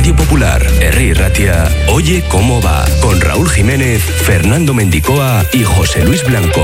Radio Popular, Herri Ratia, Oye Cómo Va, con Raúl Jiménez, Fernando Mendicoa y José Luis Blanco.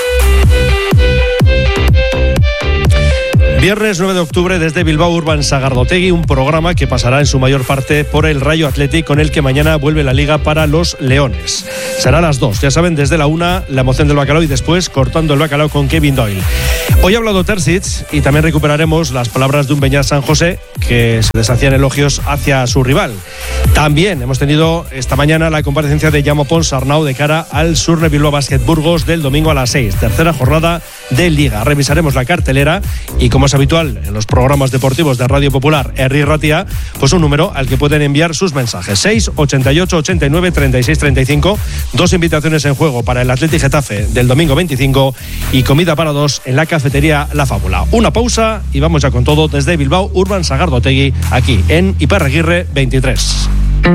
Viernes 9 de octubre desde Bilbao Urban Sagardotegui, un programa que pasará en su mayor parte por el Rayo Athletic, con el que mañana vuelve la Liga para los Leones. Será a las 2, ya saben, desde la 1, la emoción del bacalao, y después Cortando el Bacalao con Kevin Doyle. Hoy ha hablado Terzic y también recuperaremos las palabras de un Beñat San José que se deshacían elogios hacia su rival. También hemos tenido esta mañana la comparecencia de Jaume Pons Arnau de cara al Surne Bilbao Basket Burgos del domingo a las 6, tercera jornada de Liga. Revisaremos la cartelera y, como es habitual en los programas deportivos de Radio Popular, Herri Ratia, pues un número al que pueden enviar sus mensajes: 688 89 36 35. Dos invitaciones en juego para el Athletic Getafe del domingo 25 y comida para dos en la cafetería La Fábula. Una pausa y vamos ya con todo desde Bilbao Urban Sagardotegui, aquí en Iparraguirre 23.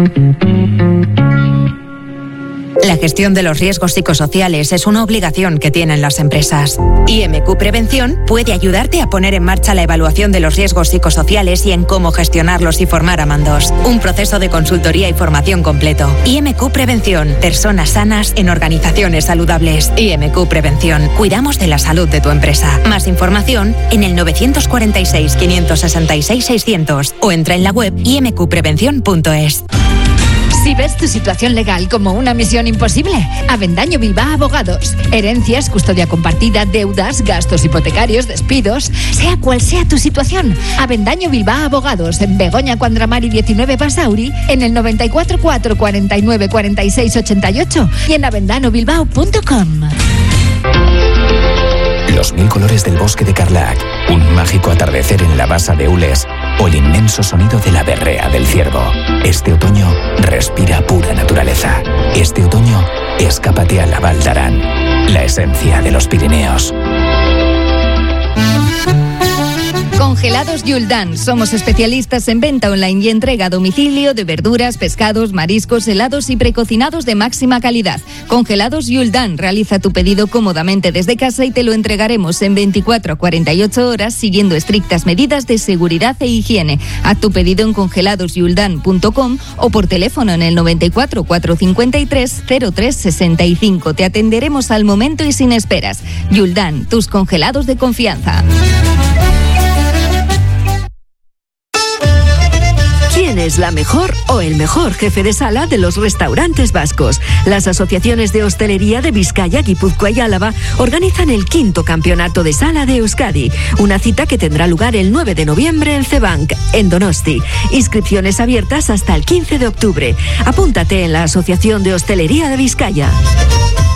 La gestión de los riesgos psicosociales es una obligación que tienen las empresas. IMQ Prevención puede ayudarte a poner en marcha la evaluación de los riesgos psicosociales y en cómo gestionarlos y formar a mandos. Un proceso de consultoría y formación completo. IMQ Prevención. Personas sanas en organizaciones saludables. IMQ Prevención. Cuidamos de la salud de tu empresa. Más información en el 946 566 600 o entra en la web imqprevención.es. Si ves tu situación legal como una misión imposible, Avendaño Bilbao Abogados. Herencias, custodia compartida, deudas, gastos hipotecarios, despidos. Sea cual sea tu situación, Avendaño Bilbao Abogados, en Begoña Cuandramari 19 Basauri, en el 94 4 49 46 88 y en avendanobilbao.com. Los 1000 colores del bosque de Carlac, un mágico atardecer en la basa de Ules o el inmenso sonido de la berrea del ciervo. Este otoño respira pura naturaleza. Este otoño escápate a la Val d'Aran, la esencia de los Pirineos. Congelados Yuldan. Somos especialistas en venta online y entrega a domicilio de verduras, pescados, mariscos, helados y precocinados de máxima calidad. Congelados Yuldan. Realiza tu pedido cómodamente desde casa y te lo entregaremos en 24 a 48 horas siguiendo estrictas medidas de seguridad e higiene. Haz tu pedido en congeladosyuldan.com o por teléfono en el 94 453 03 65. Te atenderemos al momento y sin esperas. Yuldan, tus congelados de confianza. ¿Quién es la mejor o el mejor jefe de sala de los restaurantes vascos? Las asociaciones de hostelería de Vizcaya, Guipúzcoa y Álava organizan el 5º Campeonato de Sala de Euskadi, una cita que tendrá lugar el 9 de noviembre en Cebank, en Donosti. Inscripciones abiertas hasta el 15 de octubre. Apúntate en la Asociación de Hostelería de Vizcaya.